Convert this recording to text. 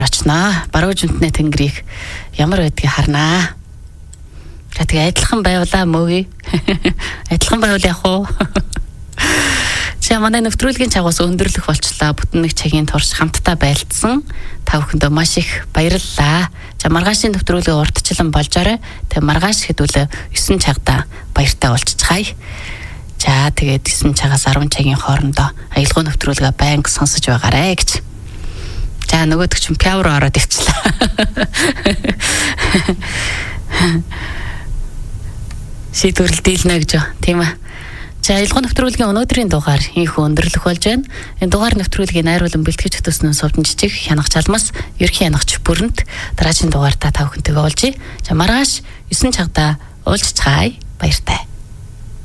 очноо. Баруун жимтнээ тэнгэрийг ямар байдгийг харнаа. За тэгээ адилхан байвлаа мөөе. Адилхан байвал яах вэ? За манай нэвтрүүлгийн чагаас өндөрлөх болчлаа. Бүтэн нэг цагийн турш хамтдаа байлдсан. Та бүхэндээ маш их баярлалаа. За маргаашийн нэвтрүүлгээ урдчлан болжоорой. Тэгээ маргааш хэдүүлээ 9 цагта баяртай болчихъя. За тэгээд 9 цагаас 10 цагийн хоорондоо аялал нэвтрүүлгээ байнга сонсож байгаарэ гэж. За нөгөөдөг чинь пяв руу ороод ивчлээ. Шийдвэрлэл дийлнэ гэж байна. Тийм ээ. За аялал нэвтрүүлгийн өнөөдрийн дугаар ийхүү өндөрлөх болж байна. Энэ дугаар нэвтрүүлгийн найруулан бэлтгэж хөтөснөө Сувдан Жижиг хянагч алмас ерхий хянагч бүрэнт дараагийн дугаартаа та бүхэнтэйгээ олжээ. За маргааш 9 цагта уулзцгаая. Баяртай.